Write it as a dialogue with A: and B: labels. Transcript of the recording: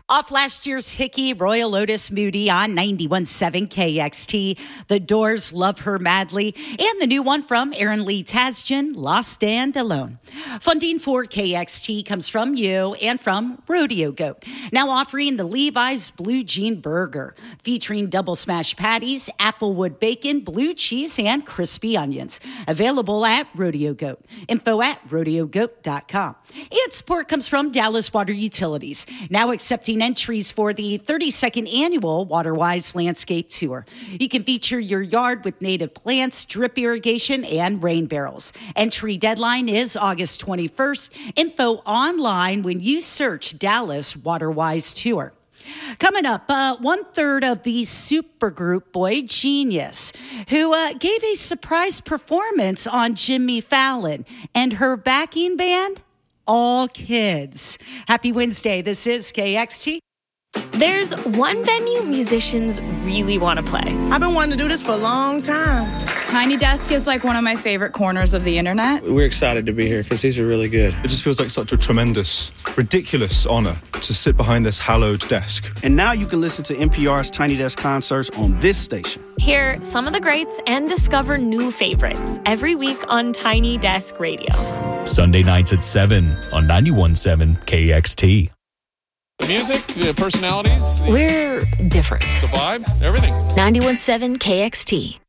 A: Off last year's Hickey, Royal Otis Moody on 91.7 KXT. The Doors, Love Her Madly. And the new one from Aaron Lee Tasjan, Lost and Alone. Funding for KXT comes from you and from Rodeo Goat. Now offering the Levi's Blue Jean Burger, featuring double smash patties, applewood bacon, blue cheese, and crispy onions. Available at Rodeo Goat. Info at rodeogoat.com. And support comes from Dallas Water Utilities, now accepting entries for the 32nd annual WaterWise Landscape Tour. You can feature your yard with native plants, drip irrigation, and rain barrels. Entry deadline is August 21st. Info online when you search Dallas WaterWise Tour. Coming up, 1/3 of the supergroup Boy Genius, who gave a surprise performance on Jimmy Fallon, and her backing band, all kids. Happy Wednesday. This is KXT.
B: There's one venue musicians really want to play.
C: I've been wanting to do this for a long time.
D: Tiny Desk is like one of my favorite corners of the internet.
E: We're excited to be here because these are really good.
F: It just feels like such a tremendous, ridiculous honor to sit behind this hallowed desk.
G: And now you can listen to NPR's Tiny Desk concerts on this station.
B: Hear some of the greats and discover new favorites every week on Tiny Desk Radio.
H: Sunday nights at 7 on 91.7 KXT.
I: The music, the personalities.
J: We're different.
I: The vibe, everything.
J: 91.7 KXT.